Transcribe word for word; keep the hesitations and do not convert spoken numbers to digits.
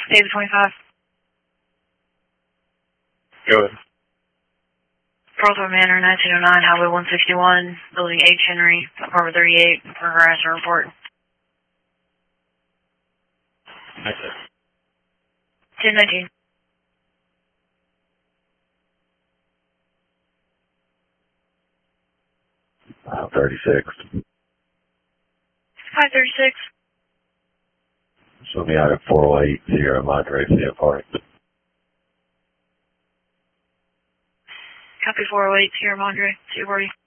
David twenty-five. Go ahead. Carlton Manor, nineteen oh nine, Highway one sixty-one, Building H. Henry, Apartment thirty-eight, for harassment report. That's it. ten nineteen. Uh, thirty-six. five thirty-six. Show me out at four oh eight, Sierra Madre, Sierra Park. Copy four oh eight, Sierra Madre, Sierra Party.